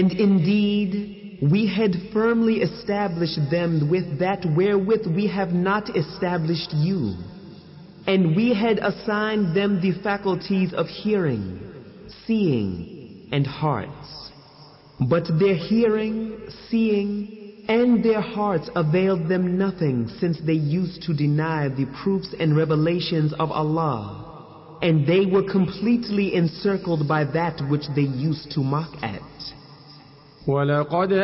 And indeed, we had firmly established them with that wherewith we have not established you. And we had assigned them the faculties of hearing, seeing, and hearts. But their hearing, seeing, and their hearts availed them nothing, since they used to deny the proofs and revelations of Allah, and they were completely encircled by that which they used to mock at. وَلَقَدْ